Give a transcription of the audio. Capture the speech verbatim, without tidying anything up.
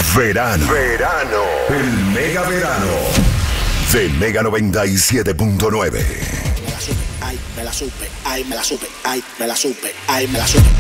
Verano. Verano. El mega verano. De Mega noventa y siete punto nueve. Me la supe, ay, me la supe, ay, me la supe, ay, me la supe, ay, me la supe.